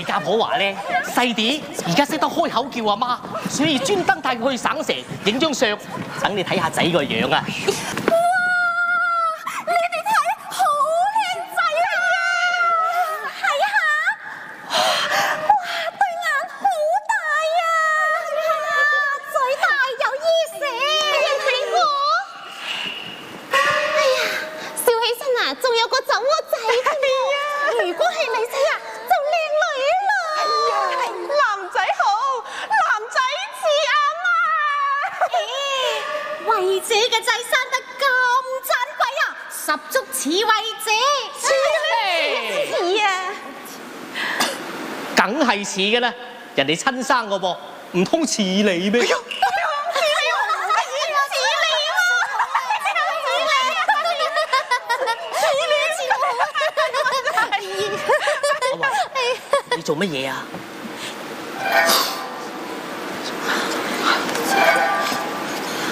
家婆話咧，細啲而家識得開口叫阿媽，所以專登帶佢去省城影張相，等你睇下仔個樣啊！ 慧姐嘅仔生得咁珍貴啊，十足似慧姐，似啊， 梗係似嘅啦，人哋親生個噃，唔通似你咩？你做乜嘢啊？